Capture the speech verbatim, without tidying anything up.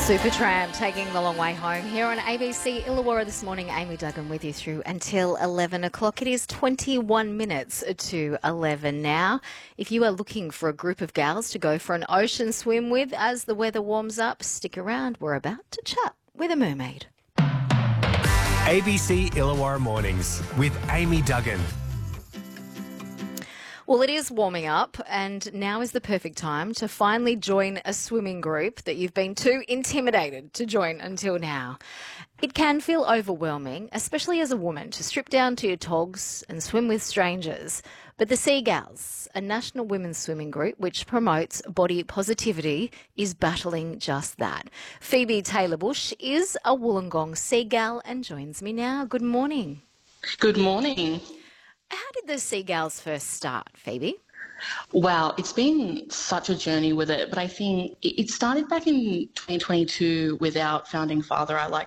Supertramp taking the long way home here on A B C Illawarra this morning. Amy Duggan with you through until eleven o'clock. It is twenty-one minutes to eleven now. If you are looking for a group of gals to go for an ocean swim with as the weather warms up, stick around. We're about to chat with a mermaid. A B C Illawarra Mornings with Amy Duggan. Well, it is warming up, and now is the perfect time to finally join a swimming group that you've been too intimidated to join until now. It can feel overwhelming, especially as a woman, to strip down to your togs and swim with strangers. But the Seagals, a national women's swimming group which promotes body positivity, is battling just that. Phoebe Taylor-Bush is a Wollongong Seagal and joins me now. Good morning. Good morning. How did the Seagals first start, Phoebe? Wow, it's been such a journey with it, but I think it started back in twenty twenty-two with our founding father, I like